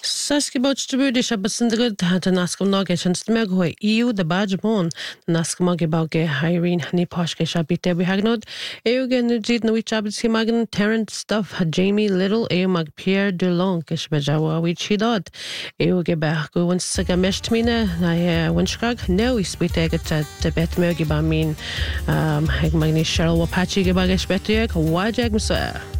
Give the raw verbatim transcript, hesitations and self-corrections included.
Saskibouch de Shabasindagud had a Nascom Nogget and Stemegway, E U the badge bone, Nascomogibauge, Irene, Niposhke Shabite, we hagnod, Eugen Nujid Novichabitski Magan, Terrence Stuff, Jamie Little, Eumag Pierre Dulon, Kishbajawa, Wichidot, Eugebergu, and Sagameshmina, I Winchkag, no, we speak at the Bet Mergibamin, um, Hegmagni Cheryl Wapachi Gibagesh Betiak, Wajag Msa.